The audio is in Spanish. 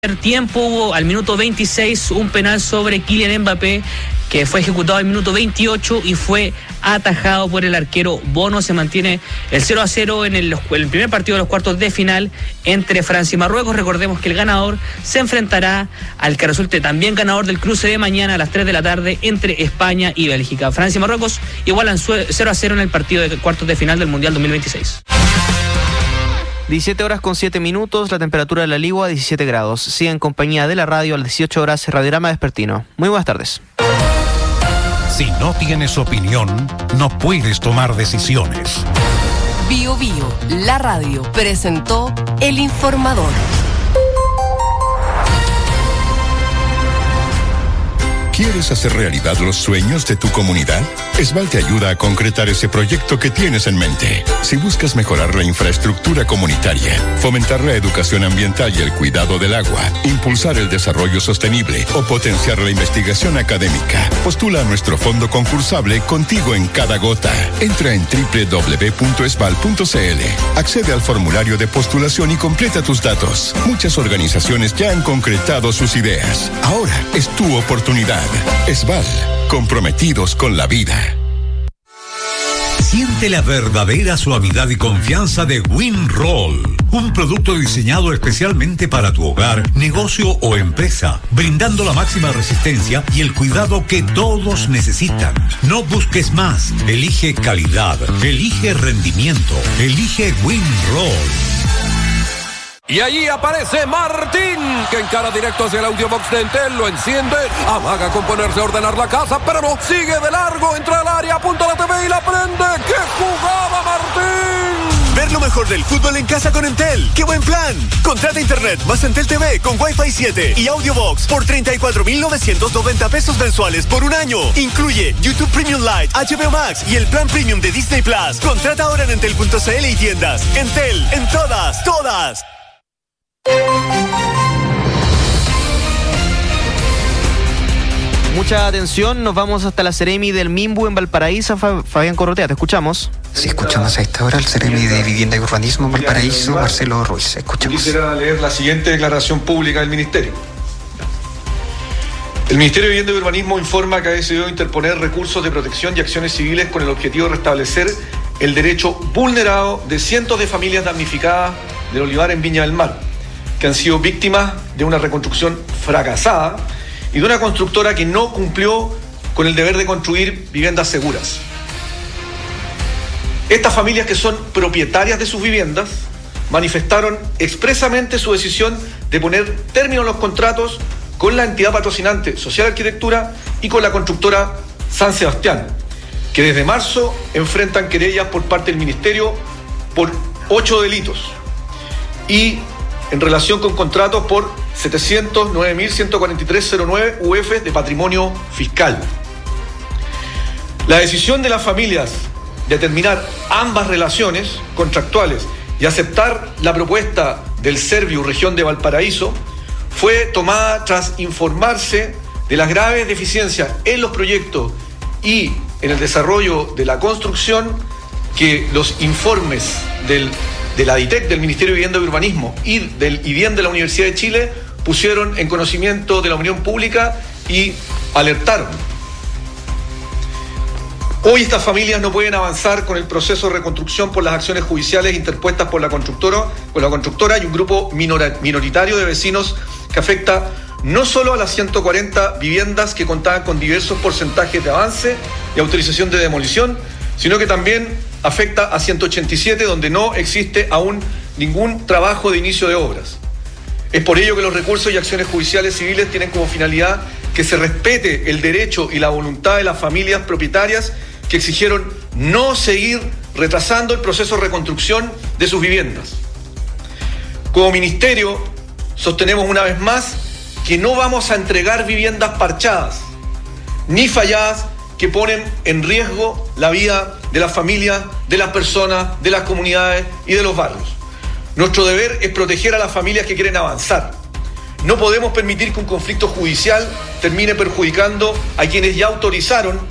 Tiempo hubo al minuto 26 un penal sobre Kylian Mbappé que fue ejecutado al minuto 28 y fue atajado por el arquero Bono. Se mantiene el 0-0 en el primer partido de los cuartos de final entre Francia y Marruecos. Recordemos que el ganador se enfrentará al que resulte también ganador del cruce de mañana a las 3 de la tarde entre España y Bélgica. Francia y Marruecos igualan 0-0 en el partido de cuartos de final del Mundial 2026. 17 horas con 7 minutos, la temperatura de la Ligua 17 grados. Sigue en compañía de la radio a las 18 horas, Radiograma Vespertino. Muy buenas tardes. Si no tienes opinión, no puedes tomar decisiones. Bio Bio, la radio, presentó El Informador. ¿Quieres hacer realidad los sueños de tu comunidad? Esval te ayuda a concretar ese proyecto que tienes en mente. Si buscas mejorar la infraestructura comunitaria, fomentar la educación ambiental y el cuidado del agua, impulsar el desarrollo sostenible o potenciar la investigación académica, postula a nuestro fondo concursable Contigo en Cada Gota. Entra en www.esval.cl, accede al formulario de postulación y completa tus datos. Muchas organizaciones ya han concretado sus ideas. Ahora es tu oportunidad. Esval, comprometidos con la vida. Siente la verdadera suavidad y confianza de WinRoll, un producto diseñado especialmente para tu hogar, negocio o empresa, brindando la máxima resistencia y el cuidado que todos necesitan. No busques más, elige calidad, elige rendimiento, elige WinRoll. Y allí aparece Martín, que encara directo hacia el audiobox de Entel, lo enciende, amaga con ponerse a ordenar la casa, pero no, sigue de largo, entra al área, apunta la TV y la prende. ¡Qué jugada, Martín! Ver lo mejor del fútbol en casa con Entel. ¡Qué buen plan! Contrata internet más Entel TV con Wi-Fi 7 y audiobox por 34,990 pesos mensuales por un año. Incluye YouTube Premium Lite, HBO Max y el plan premium de Disney Plus. Contrata ahora en entel.cl y tiendas. Entel, en todas, todas. Mucha atención, nos vamos hasta la Seremi del Minbu en Valparaíso. Fabián Corrotea, te escuchamos. Sí, escuchamos a esta hora al Seremi de Vivienda y Urbanismo en Valparaíso, Marcelo Ruiz. Escuchamos. Quisiera leer la siguiente declaración pública del Ministerio. El Ministerio de Vivienda y Urbanismo informa que ha decidido interponer recursos de protección y acciones civiles con el objetivo de restablecer el derecho vulnerado de cientos de familias damnificadas del olivar en Viña del Mar, que han sido víctimas de una reconstrucción fracasada y de una constructora que no cumplió con el deber de construir viviendas seguras. Estas familias, que son propietarias de sus viviendas, manifestaron expresamente su decisión de poner término a los contratos con la entidad patrocinante Social Arquitectura y con la constructora San Sebastián, que desde marzo enfrentan querellas por parte del Ministerio por 8 delitos y en relación con contratos por 709.143,09 UF de patrimonio fiscal. La decisión de las familias de terminar ambas relaciones contractuales y aceptar la propuesta del Serviu Región de Valparaíso fue tomada tras informarse de las graves deficiencias en los proyectos y en el desarrollo de la construcción que los informes de la DITEC, del Ministerio de Vivienda y Urbanismo y del IDIEM de la Universidad de Chile pusieron en conocimiento de la opinión pública y alertaron. Hoy estas familias no pueden avanzar con el proceso de reconstrucción por las acciones judiciales interpuestas por la constructora y un grupo minoritario de vecinos que afecta no solo a las 140 viviendas que contaban con diversos porcentajes de avance y autorización de demolición, sino que también afecta a 187 donde no existe aún ningún trabajo de inicio de obras. Es por ello que los recursos y acciones judiciales civiles tienen como finalidad que se respete el derecho y la voluntad de las familias propietarias que exigieron no seguir retrasando el proceso de reconstrucción de sus viviendas. Como ministerio, sostenemos una vez más que no vamos a entregar viviendas parchadas ni falladas que ponen en riesgo la vida de las familias, de las personas, de las comunidades y de los barrios. Nuestro deber es proteger a las familias que quieren avanzar. No podemos permitir que un conflicto judicial termine perjudicando a quienes ya autorizaron